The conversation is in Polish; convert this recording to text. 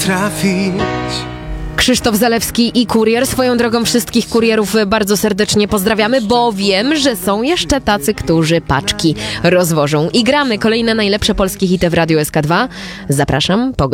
trafić. Krzysztof Zalewski i Kurier. Swoją drogą wszystkich kurierów bardzo serdecznie pozdrawiamy, bo wiem, że są jeszcze tacy, którzy paczki rozwożą. I gramy kolejne najlepsze polskie hity w Radiu SK2. Zapraszam.